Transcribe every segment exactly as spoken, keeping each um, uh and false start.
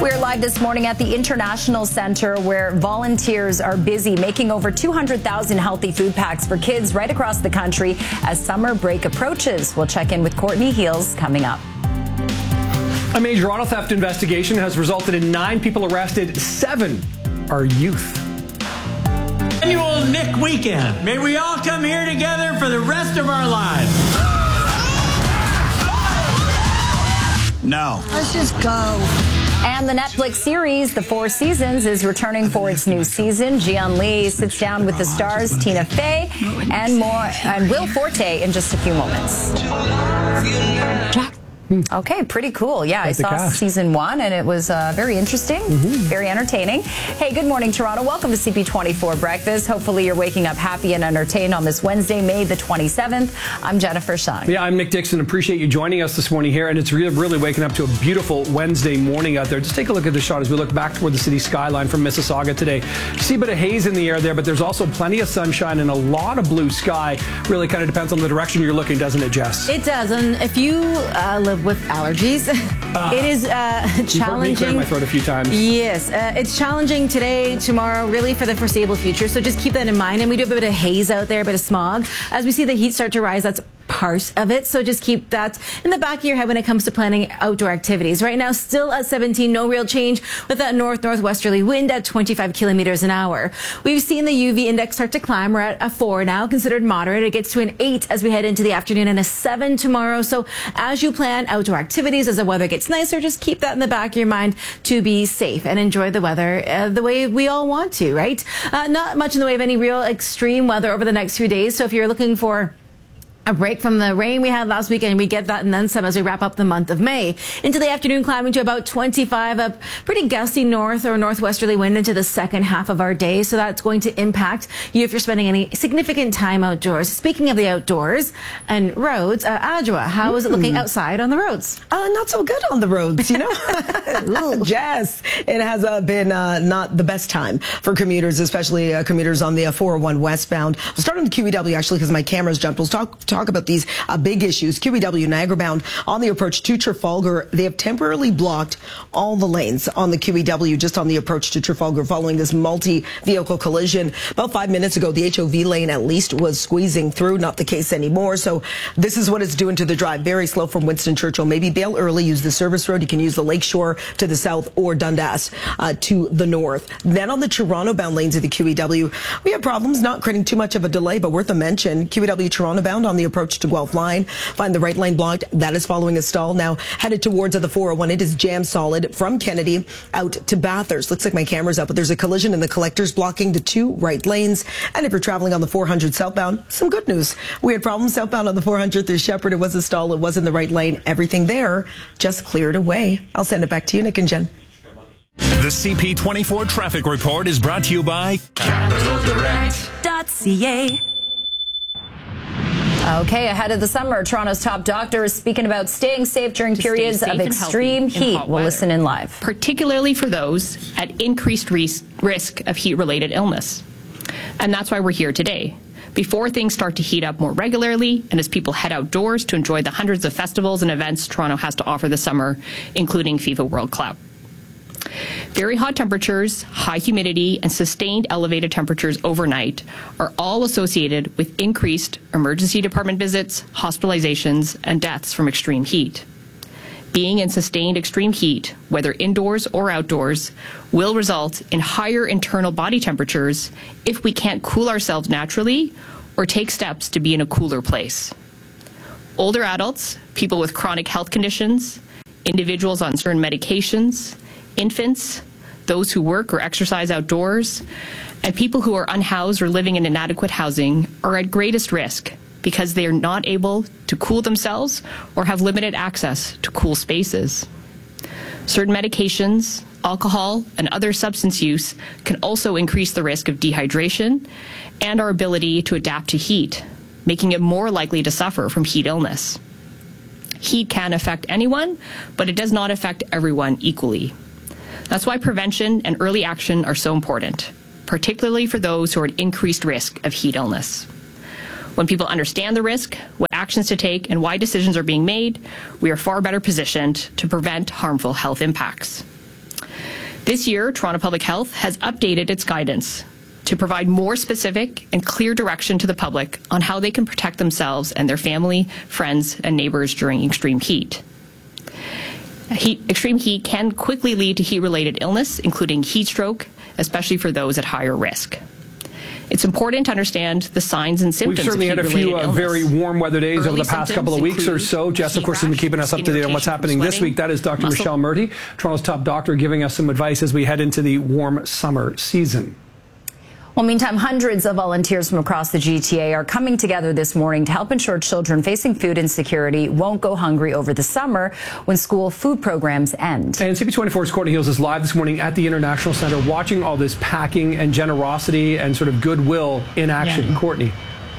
We're live this morning at the International Center, where volunteers are busy making over two hundred thousand healthy food packs for kids right across the country as summer break approaches. We'll check in with Courtney Heels coming up. A major auto theft investigation has resulted in nine people arrested. Seven are youth. Annual Nick Weekend. May we all come here together for the rest of our lives. No. Let's just go. And the Netflix series, The Four Seasons, is returning for its new season. Ji-yeon Lee sits down with the stars Tina Fey and more, and Will Forte in just a few moments. Jack. Okay, pretty cool. Yeah, I saw season one, and it was uh, very interesting, mm-hmm. very entertaining. Hey, good morning, Toronto. Welcome to C P twenty-four Breakfast. Hopefully you're waking up happy and entertained on this Wednesday, May the twenty-seventh. I'm Jennifer Shung. Yeah, I'm Nick Dixon. Appreciate you joining us this morning here, and it's really, really waking up to a beautiful Wednesday morning out there. Just take a look at the shot as we look back toward the city skyline from Mississauga today. You see a bit of haze in the air there, but there's also plenty of sunshine and a lot of blue sky. Really kind of depends on the direction you're looking, doesn't it, Jess? It does, and if you uh, live with allergies, uh, it is uh, challenging. You've heard me clear my throat a few times. Yes, uh, it's challenging today, tomorrow, really for the foreseeable future. So just keep that in mind. And we do have a bit of haze out there, a bit of smog. As we see the heat start to rise, that's part of it. So just keep that in the back of your head when it comes to planning outdoor activities. Right now, still at seventeen, no real change with that north-northwesterly wind at twenty-five kilometers an hour. We've seen the U V index start to climb. We're at a four now, considered moderate. It gets to an eight as we head into the afternoon and a seven tomorrow. So as you plan outdoor activities, as the weather gets nicer, just keep that in the back of your mind to be safe and enjoy the weather uh, the way we all want to, right? Uh, not much in the way of any real extreme weather over the next few days. So if you're looking for a break from the rain we had last weekend, we get that and then some as we wrap up the month of May. Into the afternoon, climbing to about twenty-five, a pretty gusty north or northwesterly wind into the second half of our day. So that's going to impact you if you're spending any significant time outdoors. Speaking of the outdoors and roads, uh, Adjoa, how is it looking outside on the roads? Uh, not so good on the roads, you know. Little Jess, it has uh, been uh, not the best time for commuters, especially uh, commuters on the uh, four oh one westbound. We'll start on the Q E W, actually, because my camera's jumped. We'll talk talk about these uh, big issues. Q E W Niagara bound on the approach to Trafalgar. They have temporarily blocked all the lanes on the Q E W just on the approach to Trafalgar following this multi-vehicle collision. About five minutes ago, the H O V lane at least was squeezing through. Not the case anymore. So this is what it's doing to the drive. Very slow from Winston Churchill. Maybe bail early. Use the service road. You can use the Lakeshore to the south or Dundas uh, to the north. Then on the Toronto bound lanes of the Q E W, we have problems not creating too much of a delay, but worth a mention. Q E W Toronto bound on the approach to Guelph line. Find the right lane blocked. That is following a stall. Now headed towards the four oh one. It is jammed solid from Kennedy out to Bathurst. Looks like my camera's up, but there's a collision and the collectors blocking the two right lanes. And if you're traveling on the four hundred southbound, some good news. We had problems southbound on the four hundred through Shepherd. It was a stall. It was in the right lane. Everything there just cleared away. I'll send it back to you, Nick and Jen. The C P twenty-four Traffic Report is brought to you by Capital Direct dot C A. Okay, ahead of the summer, Toronto's top doctor is speaking about staying safe during to periods safe of extreme heat. We'll weather. listen in live. Particularly for those at increased ris- risk of heat-related illness. And that's why we're here today. Before things start to heat up more regularly, and as people head outdoors to enjoy the hundreds of festivals and events Toronto has to offer this summer, including FIFA World Cup. Very hot temperatures, high humidity, and sustained elevated temperatures overnight are all associated with increased emergency department visits, hospitalizations, and deaths from extreme heat. Being in sustained extreme heat, whether indoors or outdoors, will result in higher internal body temperatures if we can't cool ourselves naturally or take steps to be in a cooler place. Older adults, people with chronic health conditions, individuals on certain medications, infants, those who work or exercise outdoors, and people who are unhoused or living in inadequate housing are at greatest risk because they are not able to cool themselves or have limited access to cool spaces. Certain medications, alcohol, and other substance use can also increase the risk of dehydration and our ability to adapt to heat, making it more likely to suffer from heat illness. Heat can affect anyone, but it does not affect everyone equally. That's why prevention and early action are so important, particularly for those who are at increased risk of heat illness. When people understand the risk, what actions to take, and why decisions are being made, we are far better positioned to prevent harmful health impacts. This year, Toronto Public Health has updated its guidance to provide more specific and clear direction to the public on how they can protect themselves and their family, friends, and neighbors during extreme heat. Heat, extreme heat can quickly lead to heat-related illness, including heat stroke, especially for those at higher risk. It's important to understand the signs and symptoms. We've certainly of had a few uh, illness. very warm weather days Early over the past couple of weeks or so. Jess, of course, has been keeping us up to date on what's happening this week. That is Doctor muscle. Michelle Murty, Toronto's top doctor, giving us some advice as we head into the warm summer season. Well, meantime, hundreds of volunteers from across the G T A are coming together this morning to help ensure children facing food insecurity won't go hungry over the summer when school food programs end. And C P twenty-four's Courtney Hills is live this morning at the International Centre watching all this packing and generosity and sort of goodwill in action. Yeah. Courtney.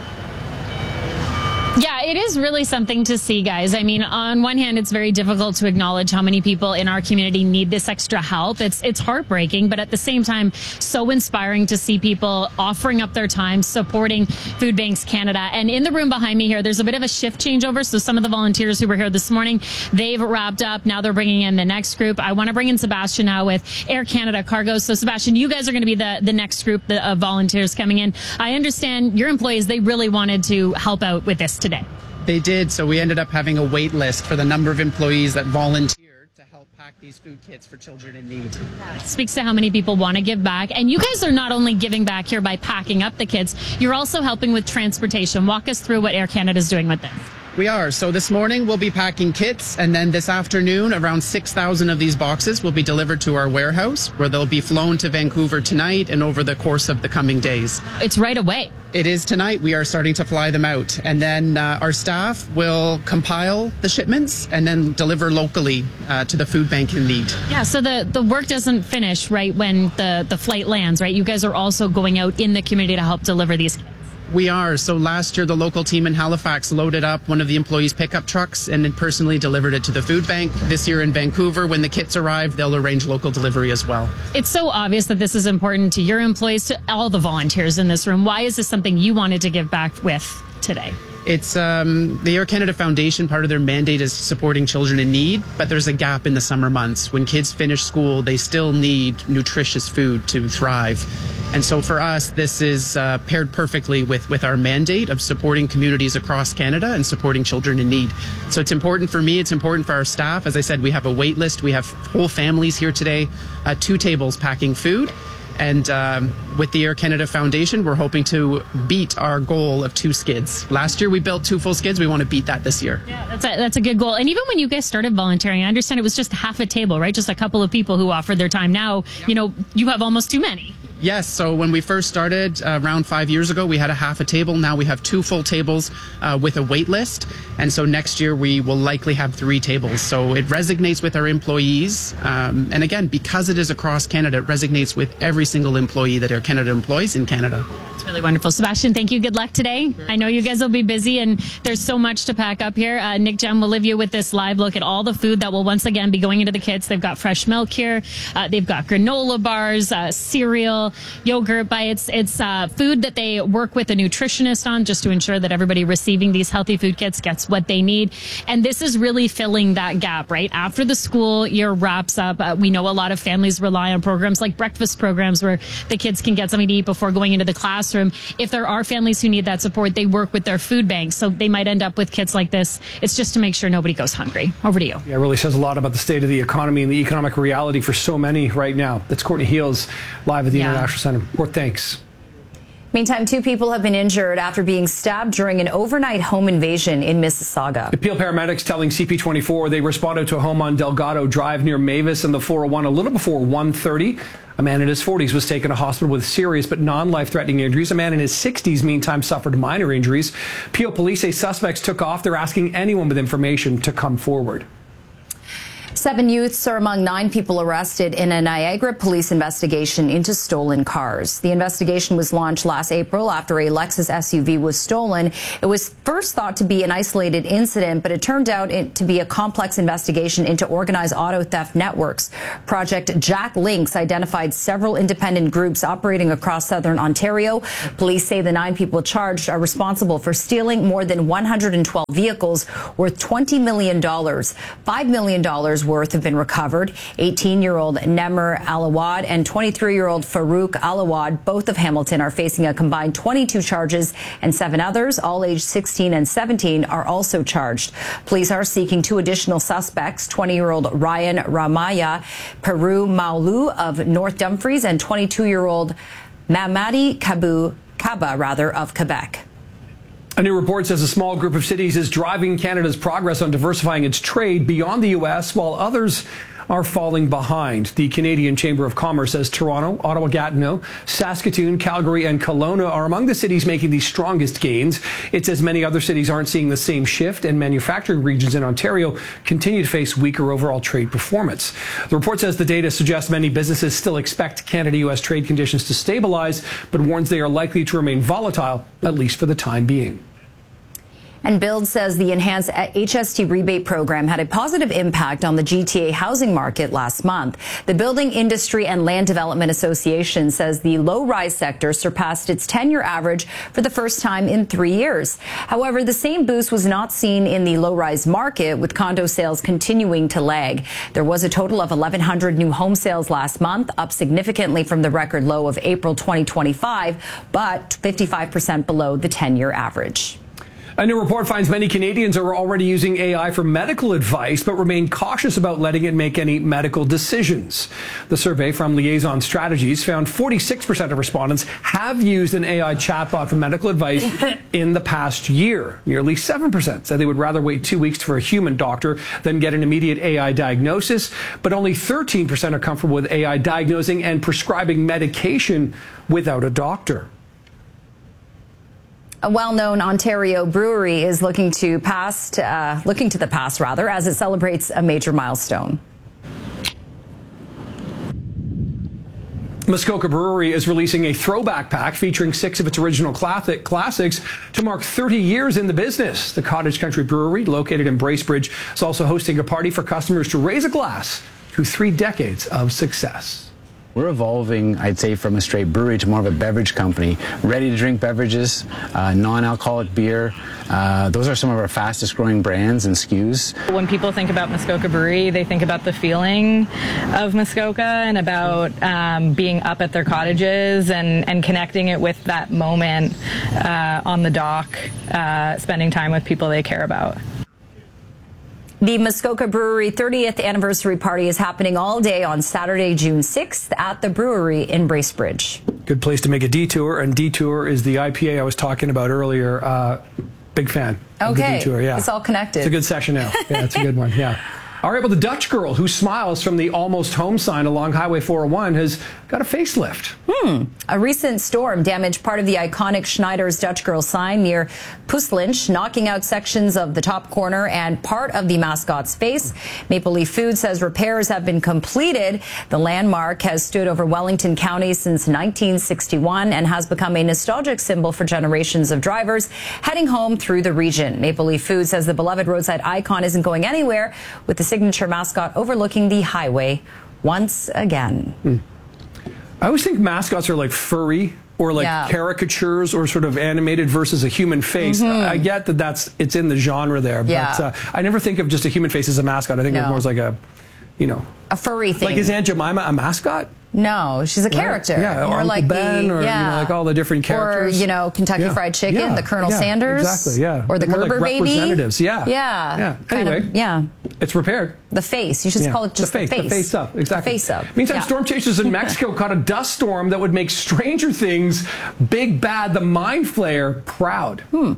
Yeah, it is really something to see, guys. I mean, on one hand, it's very difficult to acknowledge how many people in our community need this extra help. It's it's heartbreaking, but at the same time, so inspiring to see people offering up their time, supporting Food Banks Canada. And in the room behind me here, there's a bit of a shift changeover. So some of the volunteers who were here this morning, they've wrapped up. Now they're bringing in the next group. I want to bring in Sebastian now with Air Canada Cargo. So Sebastian, you guys are going to be the, the next group of volunteers coming in. I understand your employees, they really wanted to help out with this today. They did, so we ended up having a wait list for the number of employees that volunteered to help pack these food kits for children in need. It speaks to how many people want to give back. And you guys are not only giving back here by packing up the kits, you're also helping with transportation. Walk us through what Air Canada is doing with this. We are. So this morning we'll be packing kits, and then this afternoon around six thousand of these boxes will be delivered to our warehouse, where they'll be flown to Vancouver tonight and over the course of the coming days. It's right away. It is tonight. We are starting to fly them out, and then uh, our staff will compile the shipments and then deliver locally uh, to the food bank in need. Yeah, so the, the work doesn't finish right when the, the flight lands, right? You guys are also going out in the community to help deliver these kits. We are. So last year, the local team in Halifax loaded up one of the employees' pickup trucks and then personally delivered it to the food bank. This year in Vancouver, when the kits arrive, they'll arrange local delivery as well. It's so obvious that this is important to your employees, to all the volunteers in this room. Why is this something you wanted to give back with today? It's um, the Air Canada Foundation. Part of their mandate is supporting children in need, but there's a gap in the summer months. When kids finish school, they still need nutritious food to thrive. And so for us, this is uh, paired perfectly with, with our mandate of supporting communities across Canada and supporting children in need. So it's important for me. It's important for our staff. As I said, we have a wait list. We have whole families here today, uh, two tables packing food. And um, with the Air Canada Foundation, we're hoping to beat our goal of two skids. Last year, we built two full skids. We want to beat that this year. Yeah, that's a, that's a good goal. And even when you guys started volunteering, I understand it was just half a table, right? Just a couple of people who offered their time. Now, you know, you have almost too many. Yes, so when we first started uh, around five years ago, we had a half a table. Now we have two full tables uh, with a wait list. And so next year we will likely have three tables. So it resonates with our employees. Um, and again, because it is across Canada, it resonates with every single employee that Air Canada employs in Canada. It's really wonderful. Sebastian, thank you. Good luck today. I know you guys will be busy and there's so much to pack up here. Uh, Nick Jem will leave you with this live look at all the food that will once again be going into the kits. They've got fresh milk here. Uh, they've got granola bars, uh, cereal, yogurt bites. It's uh, food that they work with a nutritionist on just to ensure that everybody receiving these healthy food kits gets what they need. And this is really filling that gap, right? After the school year wraps up, uh, we know a lot of families rely on programs like breakfast programs where the kids can get something to eat before going into the classroom. If there are families who need that support, they work with their food banks. So they might end up with kits like this. It's just to make sure nobody goes hungry. Over to you. Yeah, it really says a lot about the state of the economy and the economic reality for so many right now. That's Courtney Hills live at the yeah. International Centre. More thanks. Meantime, two people have been injured after being stabbed during an overnight home invasion in Mississauga. The Peel paramedics telling C P twenty-four they responded to a home on Delgado Drive near Mavis and the four oh one a little before one thirty. A man in his forties was taken to hospital with serious but non-life-threatening injuries. A man in his sixties, meantime, suffered minor injuries. Peel police say suspects took off. They're asking anyone with information to come forward. Seven youths are among nine people arrested in a Niagara police investigation into stolen cars. The investigation was launched last April after a Lexus S U V was stolen. It was first thought to be an isolated incident, but it turned out it to be a complex investigation into organized auto theft networks. Project Jack Links identified several independent groups operating across southern Ontario. Police say the nine people charged are responsible for stealing more than one hundred twelve vehicles worth twenty million dollars. five million dollars worth have been recovered. eighteen-year-old Nemer Alawad and twenty-three-year-old Farouk Alawad, both of Hamilton, are facing a combined twenty-two charges, and seven others, all aged sixteen and seventeen, are also charged. Police are seeking two additional suspects, twenty-year-old Ryan Ramaya Peru Maulu of North Dumfries and twenty-two-year-old Mamadi Kabu Kaba, rather, of Quebec. A new report says a small group of cities is driving Canada's progress on diversifying its trade beyond the U S, while others are falling behind. The Canadian Chamber of Commerce says Toronto, Ottawa-Gatineau, Saskatoon, Calgary, and Kelowna are among the cities making the strongest gains. It says many other cities aren't seeing the same shift, and manufacturing regions in Ontario continue to face weaker overall trade performance. The report says the data suggests many businesses still expect Canada-U S trade conditions to stabilize, but warns they are likely to remain volatile, at least for the time being. And Build says the enhanced H S T rebate program had a positive impact on the G T A housing market last month. The Building Industry and Land Development Association says the low-rise sector surpassed its ten-year average for the first time in three years. However, the same boost was not seen in the low-rise market, with condo sales continuing to lag. There was a total of eleven hundred new home sales last month, up significantly from the record low of April twenty twenty-five, but fifty-five percent below the ten-year average. A new report finds many Canadians are already using A I for medical advice, but remain cautious about letting it make any medical decisions. The survey from Liaison Strategies found forty-six percent of respondents have used an A I chatbot for medical advice in the past year. Nearly seven percent said they would rather wait two weeks for a human doctor than get an immediate A I diagnosis, but only thirteen percent are comfortable with A I diagnosing and prescribing medication without a doctor. A well-known Ontario brewery is looking to past, uh, looking to the past rather, as it celebrates a major milestone. Muskoka Brewery is releasing a throwback pack featuring six of its original classic classics to mark thirty years in the business. The Cottage Country Brewery, located in Bracebridge, is also hosting a party for customers to raise a glass to three decades of success. We're evolving, I'd say, from a straight brewery to more of a beverage company. Ready-to-drink beverages, uh, non-alcoholic beer. Uh, those are some of our fastest-growing brands and S K Us. When people think about Muskoka Brewery, they think about the feeling of Muskoka and about um, being up at their cottages and, and connecting it with that moment uh, on the dock, uh, spending time with people they care about. The Muskoka Brewery thirtieth anniversary party is happening all day on Saturday, June sixth at the brewery in Bracebridge. Good place to make a detour, and Detour is the I P A I was talking about earlier. Uh, big fan of okay. the Detour, yeah. It's all connected. It's a good session now. Yeah, it's a good one, yeah. All right, well, the Dutch girl who smiles from the almost home sign along Highway four oh one has got a facelift. Hmm. A recent storm damaged part of the iconic Schneider's Dutch girl sign near Puslinch, knocking out sections of the top corner and part of the mascot's face. Maple Leaf Foods says repairs have been completed. The landmark has stood over Wellington County since nineteen sixty-one and has become a nostalgic symbol for generations of drivers heading home through the region. Maple Leaf Foods says the beloved roadside icon isn't going anywhere, with the signature mascot overlooking the highway once again. Hmm. I always think mascots are like furry or like yeah. caricatures or sort of animated versus a human face. Mm-hmm. I get that that's it's in the genre there, but yeah. uh, I never think of just a human face as a mascot. I think no. of it more as like a, you know, a furry thing. Like, is Aunt Jemima a mascot? No, she's a character. Right. Yeah, or more Uncle like Ben, the, or yeah. you know, like all the different characters. Or, you know, Kentucky yeah. Fried Chicken, yeah. the Colonel yeah. Sanders. Exactly, yeah. Or the More Gerber like baby. Representatives, yeah. Yeah. Yeah. Kind Anyway, of, yeah. It's repaired. The face. You should yeah. call it just the face. the face. The face up, exactly. The face up. Meantime, yeah. storm chasers in Mexico caught a dust storm that would make Stranger Things' Big Bad the Mind Flayer proud. Hmm.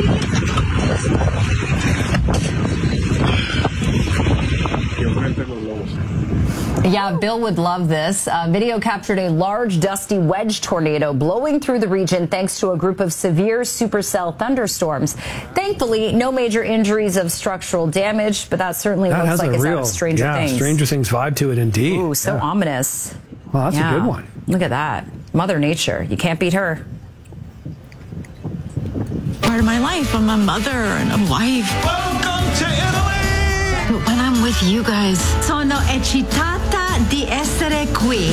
Yeah, Bill would love this. Uh, video captured a large, dusty wedge tornado blowing through the region thanks to a group of severe supercell thunderstorms. Thankfully, no major injuries of structural damage, but that certainly that looks like it's real, out of Stranger yeah, Things. Stranger Things vibe to it, indeed. Ooh, so yeah. ominous. Well, that's yeah. a good one. Look at that. Mother Nature. You can't beat her. Part of my life. I'm a mother and a wife. Welcome to Italy! But when I'm with you guys, sono eccitata di essere qui.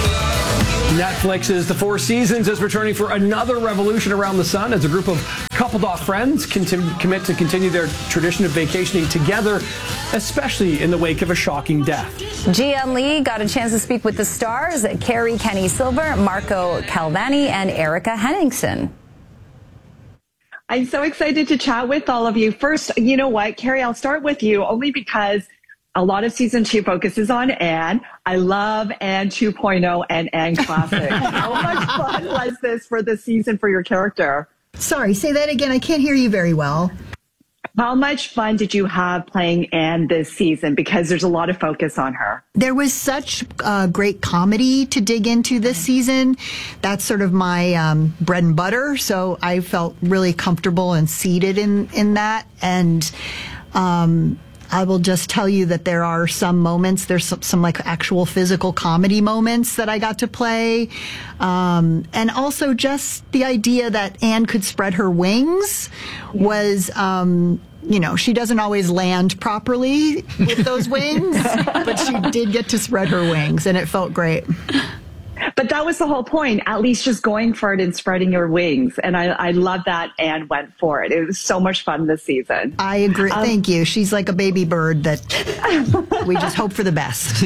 Netflix's The Four Seasons is returning for another revolution around the sun as a group of couples coupled off friends continue, commit to continue their tradition of vacationing together, especially in the wake of a shocking death. Gian Lee got a chance to speak with the stars, Carrie Kenny Silver, Marco Calvani, and Erica Henningsen. I'm so excited to chat with all of you. First, you know what, Carrie, I'll start with you only because a lot of season two focuses on Anne. I love Anne two point oh and Anne Classic. How much fun was this for the season for your character? Sorry, say that again. I can't hear you very well. How much fun did you have playing Anne this season? Because there's a lot of focus on her. There was such uh, great comedy to dig into this season. That's sort of my um, bread and butter. So I felt really comfortable and seated in, in that. And um, I will just tell you that there are some moments, there's some, some like actual physical comedy moments that I got to play. Um, and also just the idea that Anne could spread her wings was, um, you know, she doesn't always land properly with those wings, but she did get to spread her wings and it felt great. But that was the whole point, at least just going for it and spreading your wings. And I, I love that Anne went for it. It was so much fun this season. I agree. Um, Thank you. She's like a baby bird that we just hope for the best.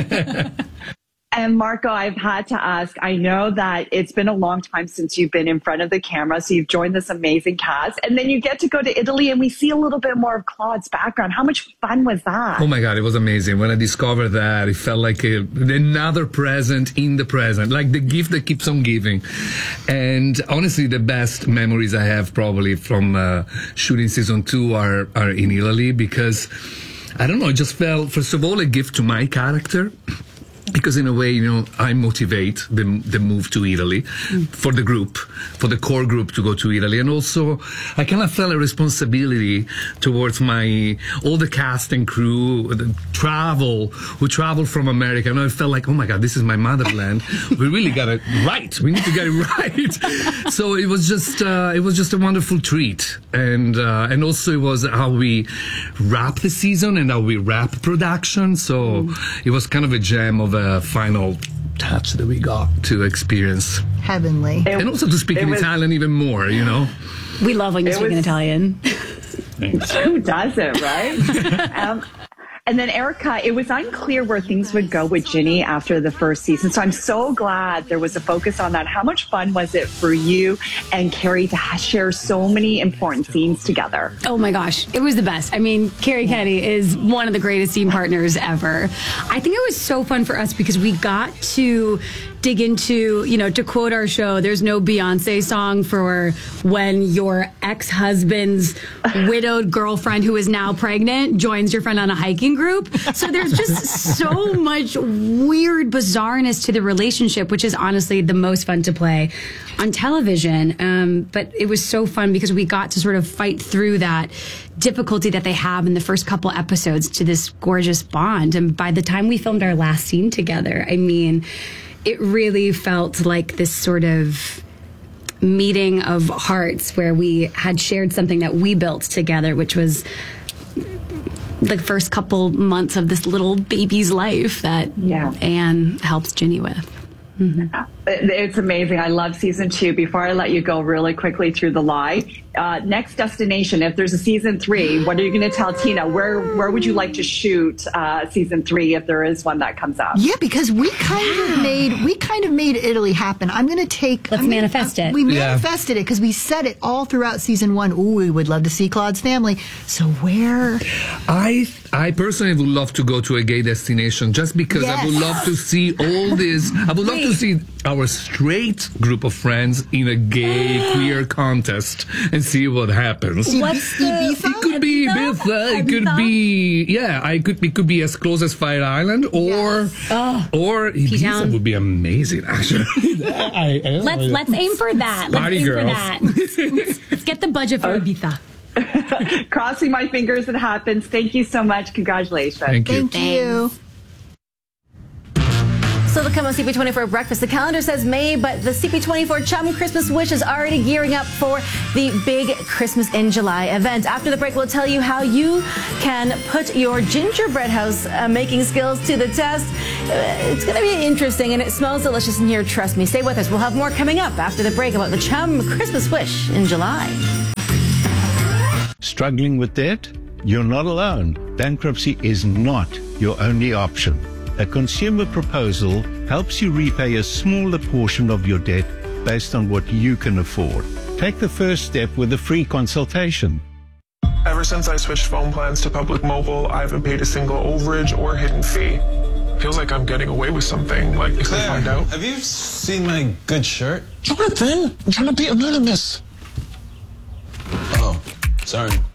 And Marco, I've had to ask, I know that it's been a long time since you've been in front of the camera, so you've joined this amazing cast, and then you get to go to Italy and we see a little bit more of Claude's background. How much fun was that? Oh my God, it was amazing. When I discovered that, it felt like a, another present in the present, like the gift that keeps on giving. And honestly, the best memories I have probably from uh, shooting season two are, are in Italy because, I don't know, it just felt, first of all, a gift to my character. Because in a way, you know, I motivate the, the move to Italy mm. for the group, for the core group to go to Italy. And also, I kind of felt a responsibility towards my, all the cast and crew, the travel, who traveled from America. And I felt like, oh my God, this is my motherland. We really got it right. We need to get it right. So it was just, uh, it was just a wonderful treat. And, uh, and also it was how we wrap the season and how we wrap production. So mm. it was kind of a gem of a Uh, final touch that we got to experience. Heavenly. It, and also to speak in was, Italian even more, you know? We love when you speak was, in Italian. Who doesn't, right? um, and then Erica, it was unclear where things would go with Ginny after the first season. So I'm so glad there was a focus on that. How much fun was it for you and Carrie to share so many important scenes together? Oh my gosh, it was the best. I mean, Carrie Kenny is one of the greatest scene partners ever. I think it was so fun for us because we got to dig into, you know, to quote our show, there's no Beyonce song for when your ex-husband's widowed girlfriend who is now pregnant joins your friend on a hiking group. So there's just so much weird bizarreness to the relationship, which is honestly the most fun to play on television. Um, but it was so fun because we got to sort of fight through that difficulty that they have in the first couple episodes to this gorgeous bond. And by the time we filmed our last scene together, I mean, it really felt like this sort of meeting of hearts where we had shared something that we built together, which was the first couple months of this little baby's life that yeah. Anne helps Ginny with. Mm-hmm. It's amazing. I love season two. Before I let you go really quickly through the lie, uh, next destination, if there's a season three, what are you going to tell Tina? Where where would you like to shoot uh, season three if there is one that comes up? Yeah, because we kind yeah. of made we kind of made Italy happen. I'm going to take. Let's I'm manifest gonna, it. We manifested yeah. it because we said it all throughout season one. Ooh, we would love to see Claude's family. So where? I I personally would love to go to a gay destination just because yes. I would love to see all this. I would love Wait. to see our straight group of friends in a gay queer contest and see what happens. What's the Ibiza? It could be Ibiza. It could be yeah. I could. It could be as close as Fire Island or yes. oh, or Ibiza P-town. Would be amazing. Actually, I, I let's know. let's aim for that. Let's Party aim girls. for that. let's, let's get the budget for Ibiza. Crossing my fingers it happens. Thank you so much. Congratulations. Thank you. Thank you. Still to come on C P twenty-four Breakfast. The calendar says May, but the C P twenty-four Chum Christmas Wish is already gearing up for the big Christmas in July event. After the break, we'll tell you how you can put your gingerbread house uh, making skills to the test. Uh, it's going to be interesting, and it smells delicious in here. Trust me. Stay with us. We'll have more coming up after the break about the Chum Christmas Wish in July. Struggling with debt? You're not alone. Bankruptcy is not your only option. A consumer proposal helps you repay a smaller portion of your debt based on what you can afford. Take the first step with a free consultation. Ever since I switched phone plans to Public Mobile, I haven't paid a single overage or hidden fee. Feels like I'm getting away with something. Like, if they find out. Have you seen my good shirt? Jonathan, I'm trying to be anonymous. Oh, sorry.